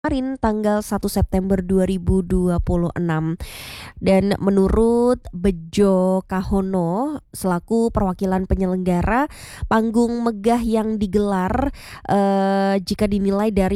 Kemarin tanggal 1 September 2026. Dan menurut Bejo Kahono selaku perwakilan penyelenggara, panggung megah yang digelar jika dinilai dari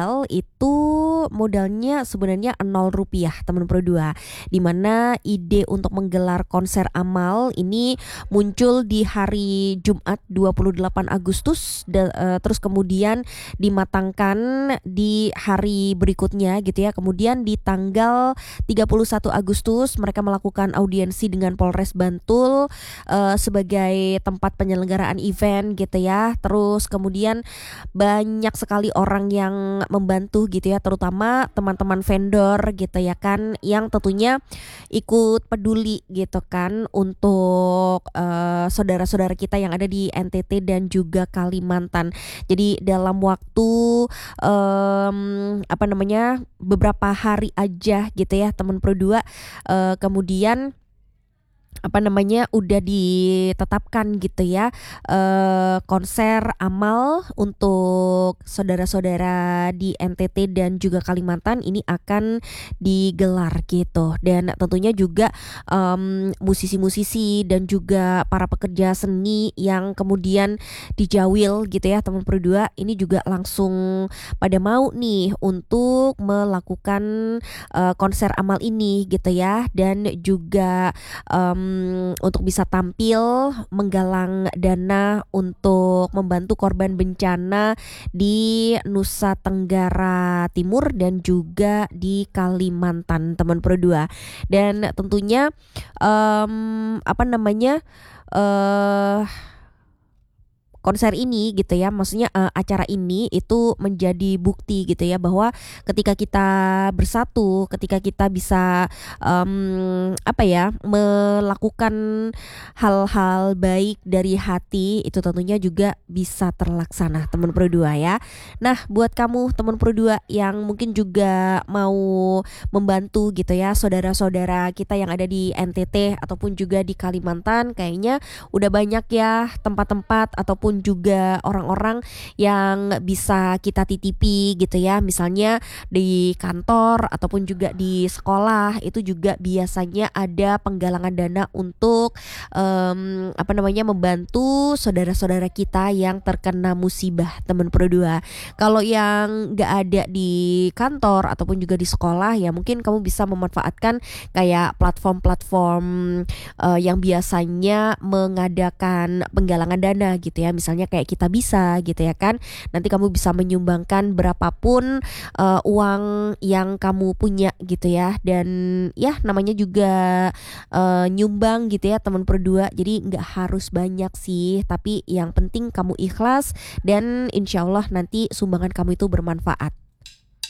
modalnya sebenarnya 0 rupiah teman Pro 2. Di mana ide untuk menggelar konser amal ini muncul di hari Jumat 28 Agustus terus kemudian dimatangkan di hari berikutnya gitu ya. Kemudian di tanggal 31 Agustus mereka melakukan audiensi dengan Polres Bantul sebagai tempat penyelenggaraan event gitu ya. Terus kemudian banyak sekali orang yang membantu gitu ya, terutama teman-teman vendor gitu ya kan, yang tentunya ikut peduli gitu kan untuk saudara-saudara kita yang ada di NTT dan juga Kalimantan. Jadi dalam waktu beberapa hari aja gitu ya teman Pro 2, kemudian udah ditetapkan gitu ya konser amal untuk saudara-saudara di NTT dan juga Kalimantan ini akan digelar gitu. Dan tentunya juga musisi-musisi dan juga para pekerja seni yang kemudian dijawil gitu ya teman Pro 2 ini juga langsung pada mau nih untuk melakukan konser amal ini gitu ya. Dan juga untuk bisa tampil menggalang dana untuk membantu korban bencana di Nusa Tenggara Timur dan juga di Kalimantan teman Pro 2. Dan tentunya konser ini gitu ya, maksudnya acara ini itu menjadi bukti gitu ya bahwa ketika kita bersatu, ketika kita bisa melakukan hal-hal baik dari hati, itu tentunya juga bisa terlaksana teman Pro 2 ya. Nah, buat kamu teman Pro 2 yang mungkin juga mau membantu gitu ya saudara-saudara kita yang ada di NTT ataupun juga di Kalimantan, kayaknya udah banyak ya tempat-tempat ataupun juga orang-orang yang bisa kita titipi gitu ya. Misalnya di kantor ataupun juga di sekolah itu juga biasanya ada penggalangan dana untuk membantu saudara-saudara kita yang terkena musibah teman Pro 2. Kalau yang nggak ada di kantor ataupun juga di sekolah ya mungkin kamu bisa memanfaatkan kayak platform-platform yang biasanya mengadakan penggalangan dana gitu ya. Misalnya kayak Kita Bisa gitu ya kan. Nanti kamu bisa menyumbangkan berapapun uang yang kamu punya gitu ya. Dan ya namanya juga nyumbang gitu ya teman Pro 2. Jadi nggak harus banyak sih, tapi yang penting kamu ikhlas dan insya Allah nanti sumbangan kamu itu bermanfaat.